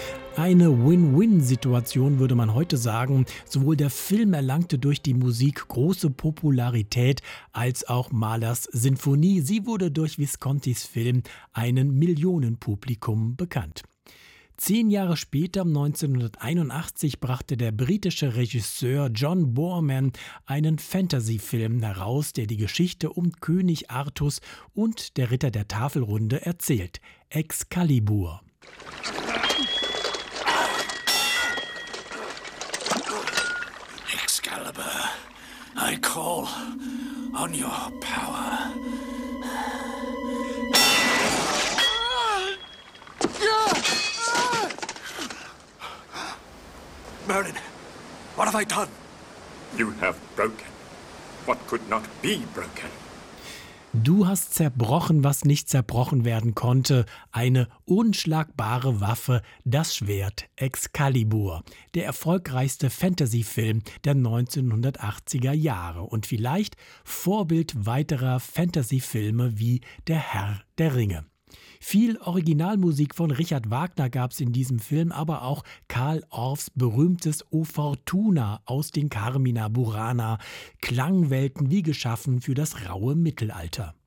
Eine Win-Win-Situation würde man heute sagen. Sowohl der Film erlangte durch die Musik große Popularität, als auch Mahlers Sinfonie. Sie wurde durch Viscontis Film einem Millionenpublikum bekannt. 10 Jahre später, 1981, brachte der britische Regisseur John Boorman einen Fantasy-Film heraus, der die Geschichte um König Artus und der Ritter der Tafelrunde erzählt: Excalibur. Excalibur, I call on your power. Merlin, what have I done? You have broken what could not be broken. Du hast zerbrochen, was nicht zerbrochen werden konnte. Eine unschlagbare Waffe, das Schwert Excalibur. Der erfolgreichste Fantasy-Film der 1980er Jahre und vielleicht Vorbild weiterer Fantasy-Filme wie Der Herr der Ringe. Viel Originalmusik von Richard Wagner gab es in diesem Film, aber auch Carl Orffs berühmtes O Fortuna aus den Carmina Burana. Klangwelten wie geschaffen für das raue Mittelalter.